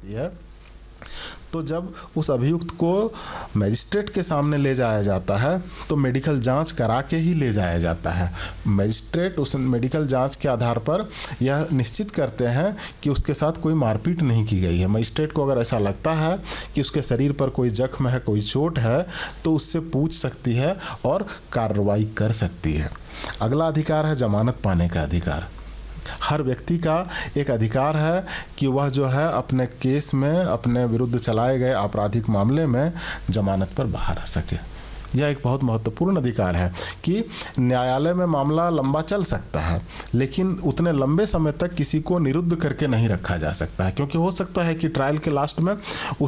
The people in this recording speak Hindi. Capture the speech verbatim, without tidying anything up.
है। तो जब उस अभियुक्त को मजिस्ट्रेट के सामने ले जाया जाता है तो मेडिकल जांच करा के ही ले जाया जाता है। मजिस्ट्रेट उस मेडिकल जांच के आधार पर यह निश्चित करते हैं कि उसके साथ कोई मारपीट नहीं की गई है। मजिस्ट्रेट को अगर ऐसा लगता है कि उसके शरीर पर कोई जख्म है, कोई चोट है, तो उससे पूछ सकती है और कार्रवाई कर सकती है। अगला अधिकार है जमानत पाने का अधिकार। हर व्यक्ति का एक अधिकार है कि वह जो है अपने केस में, अपने विरुद्ध चलाए गए आपराधिक मामले में जमानत पर बाहर आ सके। यह एक बहुत महत्वपूर्ण अधिकार है कि न्यायालय में मामला लंबा चल सकता है, लेकिन उतने लंबे समय तक किसी को निरुद्ध करके नहीं रखा जा सकता है, क्योंकि हो सकता है कि ट्रायल के लास्ट में